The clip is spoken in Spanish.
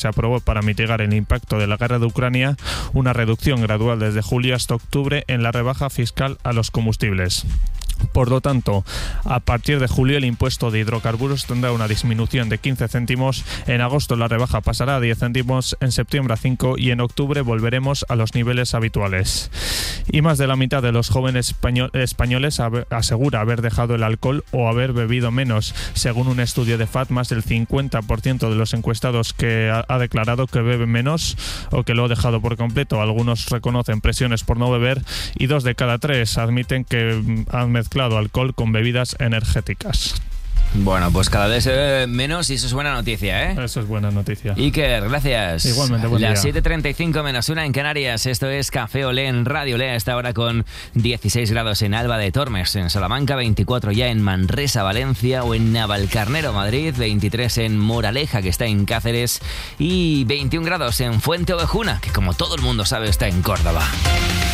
se aprobó para mitigar el impacto de la guerra de Ucrania una reducción gradual desde julio hasta octubre en la rebaja fiscal a los combustibles. Por lo tanto, a partir de julio el impuesto de hidrocarburos tendrá una disminución de 15 céntimos, en agosto la rebaja pasará a 10 céntimos, en septiembre a 5 y en octubre volveremos a los niveles habituales. Y más de la mitad de los jóvenes españoles asegura haber dejado el alcohol o haber bebido menos. Según un estudio de FAT, más del 50% de los encuestados que ha declarado que beben menos o que lo ha dejado por completo. Algunos reconocen presiones por no beber y 2 de cada 3 admiten que han mezclado alcohol con bebidas energéticas. Bueno, pues cada vez se bebe menos y eso es buena noticia, ¿eh? Eso es buena noticia. Iker, gracias. Igualmente, buen día. Las 7:35 menos 1 en Canarias. Esto es Café Olé en Radio Olé. Esta hora con 16 grados en Alba de Tormes, en Salamanca, 24 ya en Manresa, Valencia, o en Navalcarnero, Madrid, 23 en Moraleja, que está en Cáceres, y 21 grados en Fuente Ovejuna, que como todo el mundo sabe está en Córdoba.